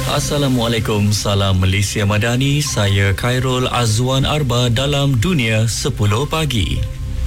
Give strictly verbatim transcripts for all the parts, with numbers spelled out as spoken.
Assalamualaikum, salam Malaysia Madani. Saya Khairul Azwan Arba dalam Dunia sepuluh pagi.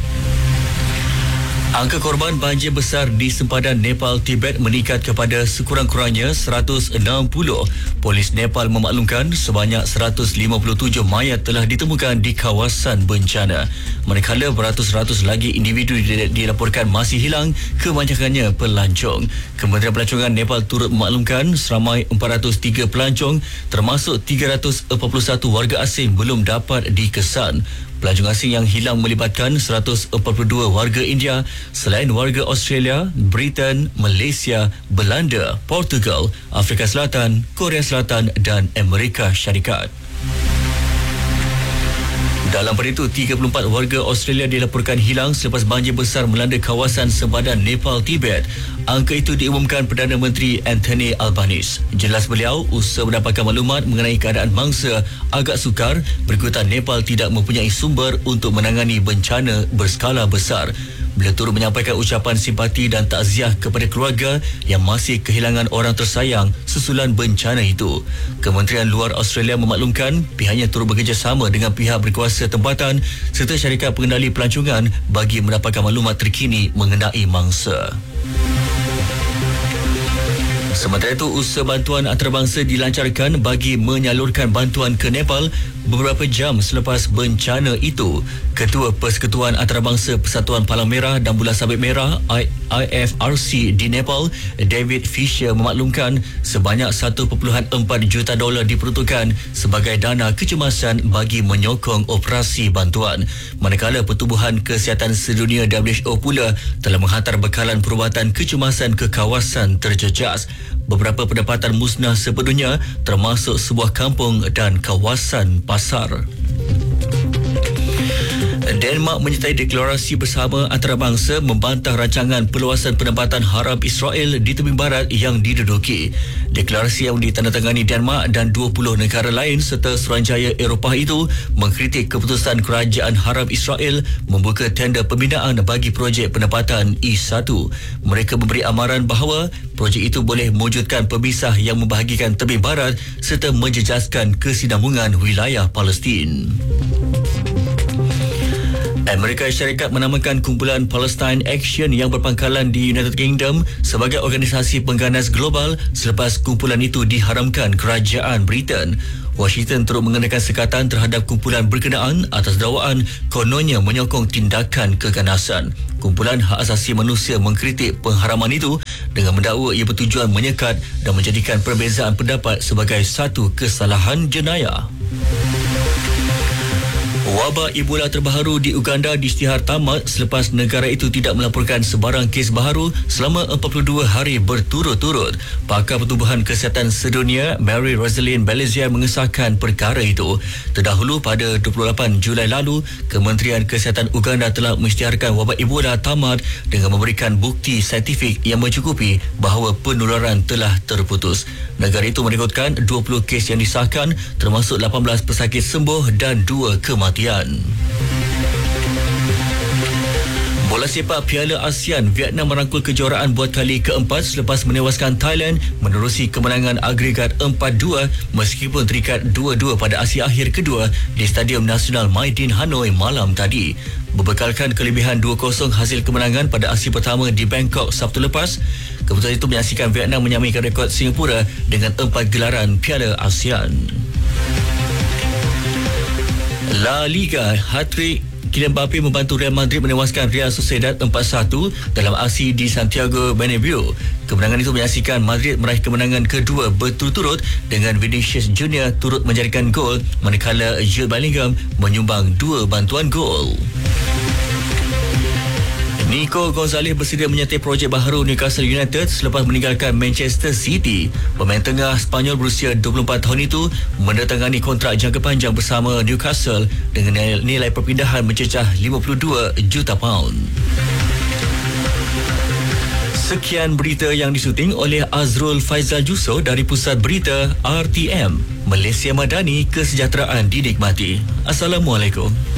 Angka korban banjir besar di sempadan Nepal Tibet meningkat kepada sekurang-kurangnya seratus enam puluh. Polis Nepal memaklumkan sebanyak seratus lima puluh tujuh mayat telah ditemukan di kawasan bencana. Manakala beratus-ratus lagi individu dilaporkan masih hilang, kebanyakannya pelancong. Kementerian Pelancongan Nepal turut memaklumkan seramai empat ratus tiga pelancong termasuk tiga ratus empat puluh satu warga asing belum dapat dikesan. Pelancong asing yang hilang melibatkan seratus empat puluh dua warga India selain warga Australia, Britain, Malaysia, Belanda, Portugal, Afrika Selatan, Korea Selatan dan Amerika Syarikat. Dalam pada itu, tiga puluh empat warga Australia dilaporkan hilang selepas banjir besar melanda kawasan sempadan Nepal Tibet. Angka itu diumumkan Perdana Menteri Anthony Albanese. Jelas beliau, usaha mendapatkan maklumat mengenai keadaan mangsa agak sukar berikutan Nepal tidak mempunyai sumber untuk menangani bencana berskala besar. Beliau turut menyampaikan ucapan simpati dan takziah kepada keluarga yang masih kehilangan orang tersayang susulan bencana itu. Kementerian Luar Australia memaklumkan pihaknya turut bekerjasama dengan pihak berkuasa tempatan serta syarikat pengendali pelancongan bagi mendapatkan maklumat terkini mengenai mangsa. Sementara itu, usaha bantuan antarabangsa dilancarkan bagi menyalurkan bantuan ke Nepal beberapa jam selepas bencana itu. Ketua Persekutuan Antarabangsa Persatuan Palang Merah dan Bulan Sabit Merah I F R C di Nepal, David Fisher memaklumkan sebanyak satu perpuluhan empat juta dolar diperuntukkan sebagai dana kecemasan bagi menyokong operasi bantuan. Manakala Pertubuhan Kesihatan Sedunia W H O pula telah menghantar bekalan perubatan kecemasan ke kawasan terjejas. Beberapa pendapatan musnah sepenuhnya termasuk sebuah kampung dan kawasan pasar. Denmark menyertai deklarasi bersama antarabangsa membantah rancangan perluasan penempatan haram Israel di tepi barat yang diduduki. Deklarasi yang ditandatangani Denmark dan dua puluh negara lain serta Suruhanjaya Eropah itu mengkritik keputusan kerajaan haram Israel membuka tender pembinaan bagi projek penempatan I satu. Mereka memberi amaran bahawa projek itu boleh mewujudkan pemisah yang membahagikan tepi barat serta menjejaskan kesinambungan wilayah Palestin. Amerika Syarikat menamakan kumpulan Palestine Action yang berpangkalan di United Kingdom sebagai organisasi pengganas global selepas kumpulan itu diharamkan kerajaan Britain. Washington turut mengenakan sekatan terhadap kumpulan berkenaan atas dakwaan kononnya menyokong tindakan keganasan. Kumpulan hak asasi manusia mengkritik pengharaman itu dengan mendakwa ia bertujuan menyekat dan menjadikan perbezaan pendapat sebagai satu kesalahan jenayah. Wabak Ebola terbaru di Uganda diisytihar tamat selepas negara itu tidak melaporkan sebarang kes baharu selama empat puluh dua hari berturut-turut. Pakar Pertubuhan Kesihatan Sedunia Mary Rosalind Belizier mengesahkan perkara itu. Terdahulu pada dua puluh lapan Julai lalu, Kementerian Kesihatan Uganda telah mengisytiharkan wabak Ebola tamat dengan memberikan bukti saintifik yang mencukupi bahawa penularan telah terputus. Negara itu merekodkan dua puluh kes yang disahkan termasuk lapan belas pesakit sembuh dan dua kematian. Bola sepak Piala ASEAN, Vietnam merangkul kejuaraan buat kali keempat selepas menewaskan Thailand menerusi kemenangan agregat empat dua meskipun terikat dua dua pada aksi akhir kedua di Stadium Nasional Maidin Hanoi malam tadi. Berbekalkan kelebihan dua kosong hasil kemenangan pada aksi pertama di Bangkok Sabtu lepas, keputusan itu menyaksikan Vietnam menyamaikan rekod Singapura dengan empat gelaran Piala ASEAN. La Liga, hat-trick Kylian Mbappe membantu Real Madrid menewaskan Real Sociedad empat satu dalam aksi di Santiago Bernabeu. Kemenangan itu menyaksikan Madrid meraih kemenangan kedua berturut-turut dengan Vinicius Junior turut menjadikan gol manakala Jude Bellingham menyumbang dua bantuan gol. Nico Gonzalez bersedia menyertai projek baharu Newcastle United selepas meninggalkan Manchester City. Pemain tengah Spanyol berusia dua puluh empat tahun itu mendatangani kontrak jangka panjang bersama Newcastle dengan nilai perpindahan mencecah lima puluh dua juta pound. Sekian berita yang disuting oleh Azrul Faizal Juso dari Pusat Berita R T M. Malaysia Madani, kesejahteraan dinikmati. Assalamualaikum.